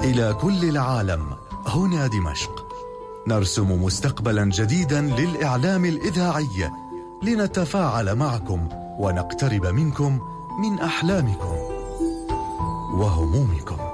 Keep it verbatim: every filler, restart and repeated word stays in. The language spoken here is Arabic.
إلى كل العالم، هنا دمشق. نرسم مستقبلا جديدا للإعلام الإذاعي، لنتفاعل معكم ونقترب منكم من أحلامكم وهمومكم.